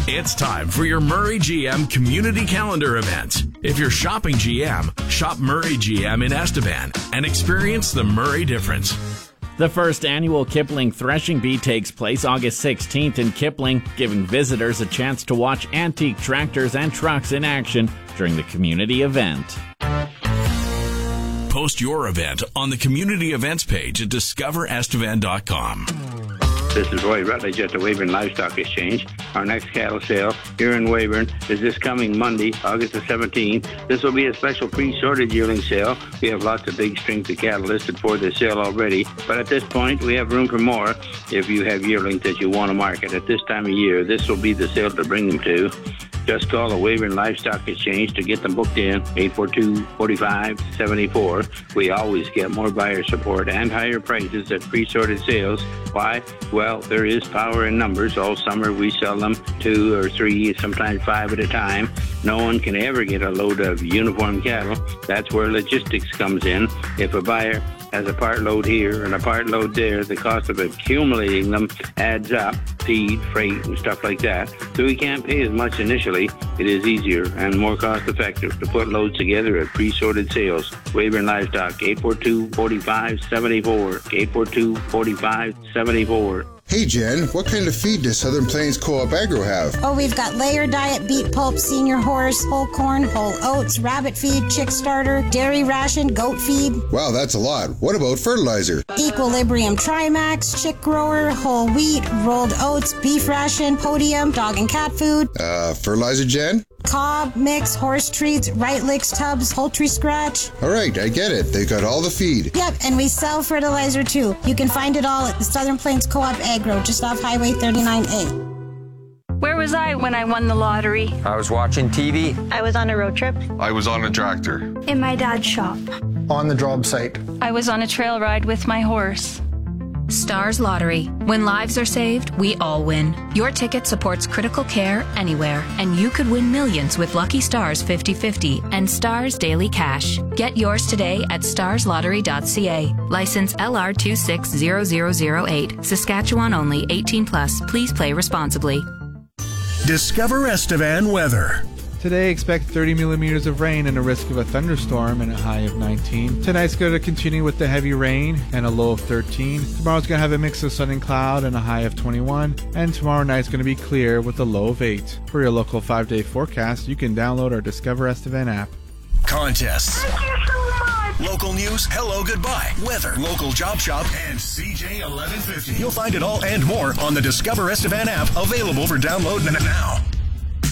It's time for your Murray GM Community Calendar event. If you're shopping GM, shop Murray GM in Estevan and experience the Murray difference. The first annual Kipling Threshing Bee takes place August 16th in Kipling, giving visitors a chance to watch antique tractors and trucks in action during the community event. Post your event on the community events page at discoverestevan.com. This is Roy Rutledge at the Weyburn Livestock Exchange. Our next cattle sale here in Weyburn is this coming Monday, August the 17th. This will be a special pre-sorted yearling sale. We have lots of big strings of cattle listed for this sale already, but at this point we have room for more. If you have yearlings that you want to market at this time of year, this will be the sale to bring them to. Just call the Weyburn Livestock Exchange to get them booked in, 842-4574. We always get more buyer support and higher prices at pre-sorted sales. Why? Well, there is power in numbers. All summer we sell them 2 or 3, sometimes 5 at a time. No one can ever get a load of uniform cattle. That's where logistics comes in. If a buyer has a part load here and a part load there, the cost of accumulating them adds up, feed, freight, and stuff like that. So we can't pay as much initially. It is easier and more cost effective to put loads together at pre-sorted sales. Weyburn Livestock, 842-4574, 842-4574. Hey Jen, what kind of feed does Southern Plains Co-op Agro have? Oh, we've got layer diet, beet pulp, senior horse, whole corn, whole oats, rabbit feed, chick starter, dairy ration, goat feed. Wow, that's a lot. What about fertilizer? Equilibrium Trimax, chick grower, whole wheat, rolled oats, beef ration, podium, dog and cat food. Fertilizer, Jen? Cob, mix, horse treats, right licks, tubs, poultry scratch. All right, I get it. They've got all the feed. Yep, and we sell fertilizer too. You can find it all at the Southern Plains Co-op Agro, just off Highway 39A. Where was I when I won the lottery? I was watching TV. I was on a road trip. I was on a tractor. In my dad's shop. On the job site. I was on a trail ride with my horse. Stars Lottery. When lives are saved, we all win. Your ticket supports critical care anywhere, and you could win millions with Lucky Stars 50/50 and Stars Daily Cash. Get yours today at starslottery.ca. License LR 260008. Saskatchewan only. 18+. Please play responsibly. Discover Estevan weather. Today, expect 30 millimeters of rain and a risk of a thunderstorm and a high of 19. Tonight's going to continue with the heavy rain and a low of 13. Tomorrow's going to have a mix of sun and cloud and a high of 21. And tomorrow night's going to be clear with a low of 8. For your local 5-day forecast, you can download our Discover Estevan app. Contests. Local news, hello, goodbye, weather, local job shop, and CJ 1150. You'll find it all and more on the Discover Estevan app, available for download now.